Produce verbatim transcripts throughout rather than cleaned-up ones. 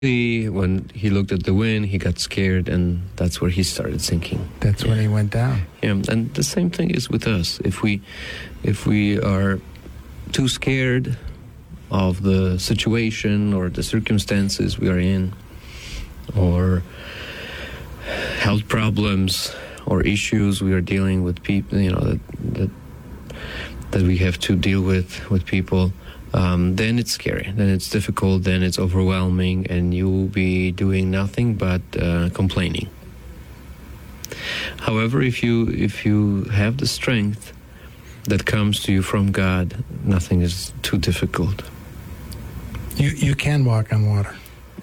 He, when he looked at the wind, he got scared, and that's where he started sinking. That's when he went down. Yeah, and the same thing is with us. If we, if we are too scared of the situation or the circumstances we are in, or health problems or issues we are dealing with people, you know, that that, that we have to deal with with people. Um, then it's scary, then it's difficult, then it's overwhelming, and you will be doing nothing but uh, complaining. However, if you if you have the strength that comes to you from God, nothing is too difficult. You you can walk on water.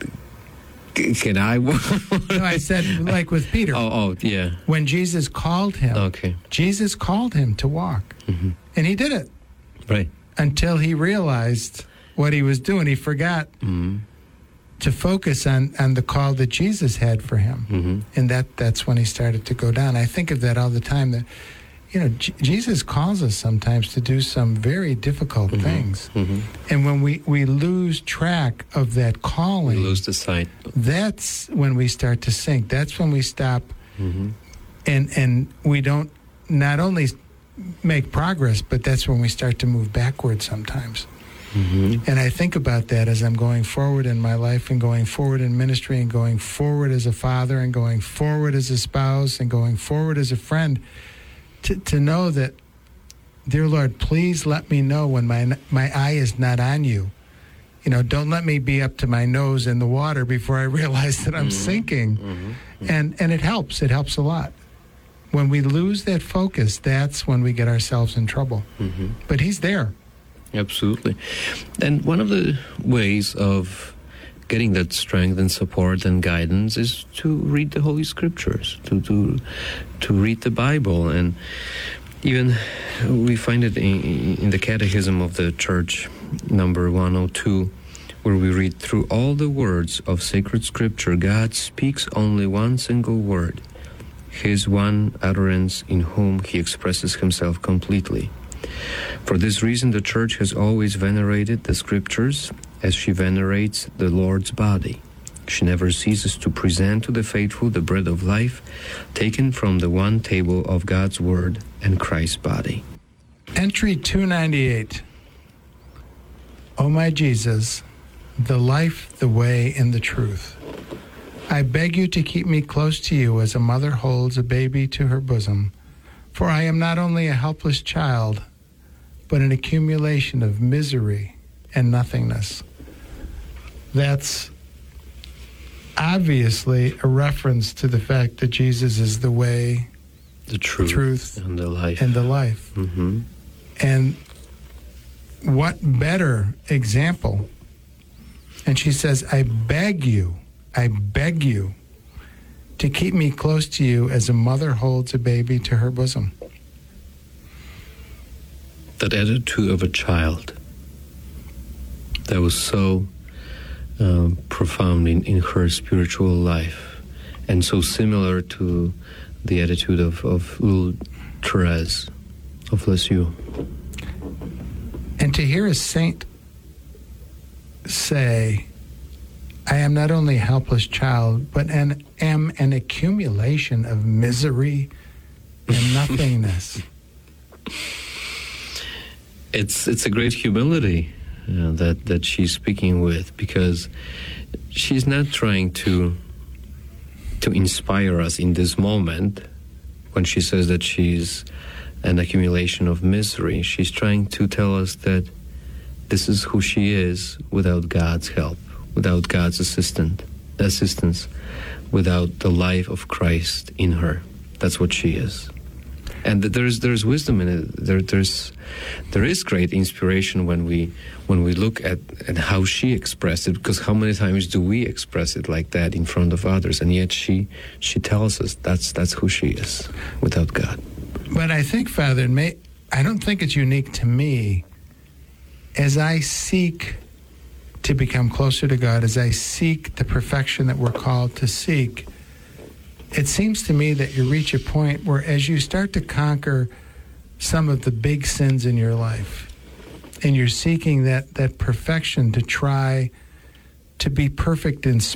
Can I walk? No, I said like with Peter. Oh, oh, yeah. When Jesus called him, okay. Jesus called him to walk, mm-hmm. and he did it. Right. Until he realized what he was doing. He forgot mm-hmm. to focus on, on the call that Jesus had for him. Mm-hmm. And that that's when he started to go down. I think of that all the time, that, you know, J- Jesus calls us sometimes to do some very difficult mm-hmm. things. Mm-hmm. And when we, we lose track of that calling, we lose the sight. That's when we start to sink. That's when we stop mm-hmm. and and we don't not only make progress, but that's when we start to move backward sometimes. Mm-hmm. And I think about that as I'm going forward in my life and going forward in ministry and going forward as a father and going forward as a spouse and going forward as a friend, to, to know that, dear Lord, please let me know when my my eye is not on you. You know, don't let me be up to my nose in the water before I realize that I'm mm-hmm. sinking. Mm-hmm. And and it helps. It helps a lot. When we lose that focus, that's when we get ourselves in trouble. Mm-hmm. But he's there. Absolutely. And one of the ways of getting that strength and support and guidance is to read the Holy Scriptures, to to, to read the Bible. And even we find it in, in the Catechism of the Church, number one oh two, where we read, through all the words of sacred Scripture, God speaks only one single word, His one utterance, in whom He expresses Himself completely. For this reason, the Church has always venerated the Scriptures as she venerates the Lord's body. She never ceases to present to the faithful the bread of life, taken from the one table of God's Word and Christ's body. Entry two ninety-eight. O my Jesus, the life, the way, and the truth, I beg you to keep me close to you as a mother holds a baby to her bosom, for I am not only a helpless child, but an accumulation of misery and nothingness. That's obviously a reference to the fact that Jesus is the way, the truth, truth and the life. And the life. Mm-hmm. And what better example? And she says, I beg you, I beg you to keep me close to you as a mother holds a baby to her bosom. That attitude of a child that was so um, profound in, in her spiritual life, and so similar to the attitude of, of little Therese of Lisieux. And to hear a saint say, I am not only a helpless child, but an, am an accumulation of misery and nothingness. It's it's a great humility uh, that, that she's speaking with, because she's not trying to to inspire us in this moment when she says that she's an accumulation of misery. She's trying to tell us that this is who she is without God's help, without God's assistant, assistance, without the life of Christ in her. That's what she is. And there's there's wisdom in it. There there's there is great inspiration when we when we look at, at how she expressed it, because how many times do we express it like that in front of others? And yet she she tells us that's that's who she is without God. But I think, Father, it may, I don't think it's unique to me. As I seek to become closer to God, as I seek the perfection that we're called to seek, it seems to me that you reach a point where as you start to conquer some of the big sins in your life, and you're seeking that, that perfection to try to be perfect in